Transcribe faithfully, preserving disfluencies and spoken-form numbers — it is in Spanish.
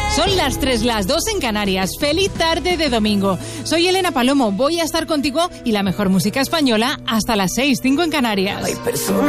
Son las tres, las dos en Canarias. Feliz tarde de domingo. Soy Elena Palomo. Voy a estar contigo y la mejor música española hasta las seis, cinco en Canarias. Hay personas